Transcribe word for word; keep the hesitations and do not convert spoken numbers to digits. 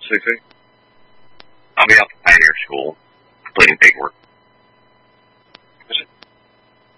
C C? I'll be off to Pioneer School, completing paperwork.